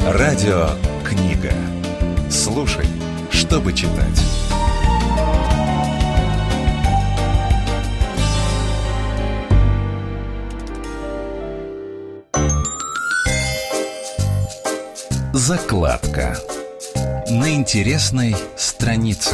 Радио «Книга». Слушай, чтобы читать. Закладка. На интересной странице.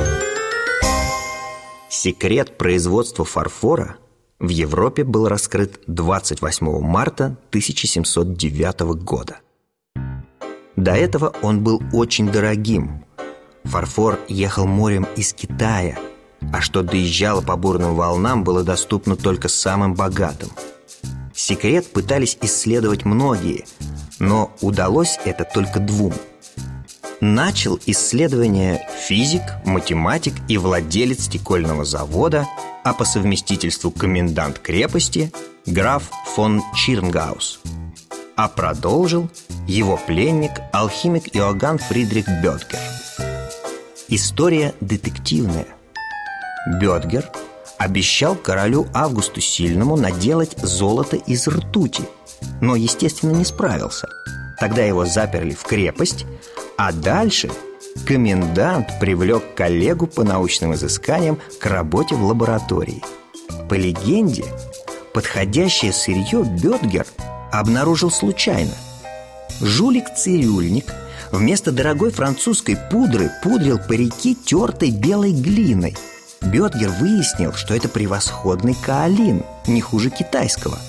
Секрет производства фарфора в Европе был раскрыт 28 марта 1709 года. До этого он был очень дорогим. Фарфор ехал морем из Китая, а что доезжало по бурным волнам, было доступно только самым богатым. Секрет пытались исследовать многие, но удалось это только двум. Начал исследование физик, математик и владелец стекольного завода, а по совместительству комендант крепости, граф фон Чирнгаус. А продолжил его пленник, алхимик Иоганн Фридрих Бёдгер. История детективная. Бёдгер обещал королю Августу Сильному наделать золото из ртути, но, естественно, не справился. Тогда его заперли в крепость, а дальше комендант привлек коллегу по научным изысканиям к работе в лаборатории. По легенде, подходящее сырье Бёдгер обнаружил случайно. Жулик-цирюльник вместо дорогой французской пудры пудрил парики тертой белой глиной. Бёдгер выяснил, что это превосходный каолин, не хуже китайского.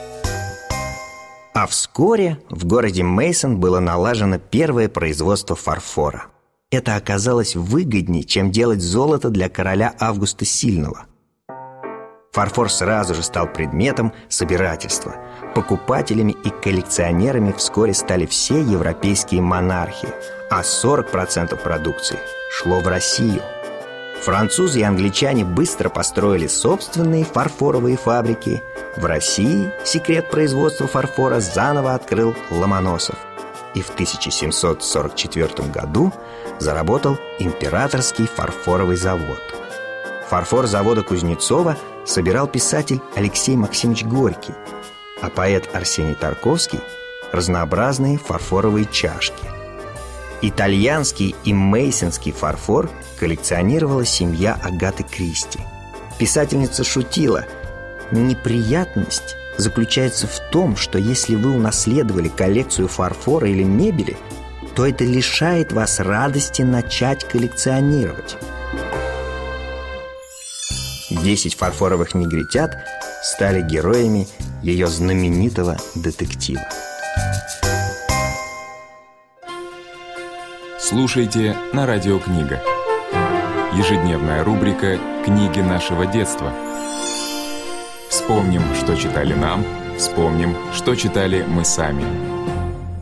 А вскоре в городе Мейсон было налажено первое производство фарфора. Это оказалось выгоднее, чем делать золото для короля Августа Сильного. Фарфор сразу же стал предметом собирательства. Покупателями и коллекционерами вскоре стали все европейские монархи, а 40% продукции шло в Россию. Французы и англичане быстро построили собственные фарфоровые фабрики. В России секрет производства фарфора заново открыл Ломоносов. И в 1744 году заработал Императорский фарфоровый завод. Фарфор завода Кузнецова собирал писатель Алексей Максимович Горький, а поэт Арсений Тарковский – разнообразные фарфоровые чашки. Итальянский и мейсонский фарфор коллекционировала семья Агаты Кристи. Писательница шутила: неприятность заключается в том, что если вы унаследовали коллекцию фарфора или мебели, то это лишает вас радости начать коллекционировать. 10 фарфоровых негритят стали героями ее знаменитого детектива. Слушайте на Радио Книга. Ежедневная рубрика «Книги нашего детства». Вспомним, что читали нам, вспомним, что читали мы сами.